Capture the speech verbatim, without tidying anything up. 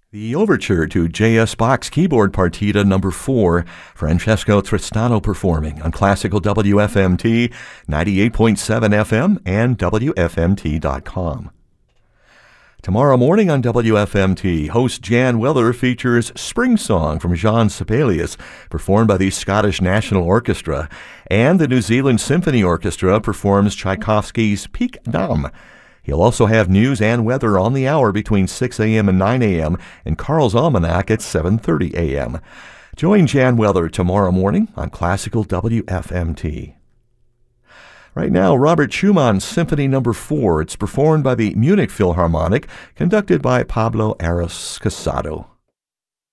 The overture to J S. Bach's keyboard partita number four, Francesco Tristano performing on Classical W F M T, ninety-eight point seven F M and W F M T dot com. Tomorrow morning on W F M T, host Jan Weller features Spring Song from Jean Sibelius, performed by the Scottish National Orchestra, and the New Zealand Symphony Orchestra performs Tchaikovsky's Peak Dame. He'll also have news and weather on the hour between six a.m. and nine a.m. and Carl's Almanac at seven thirty a.m. Join Jan Weller tomorrow morning on Classical W F M T. Right now, Robert Schumann's Symphony number four. It's performed by the Munich Philharmonic, conducted by Pablo Aras Casado.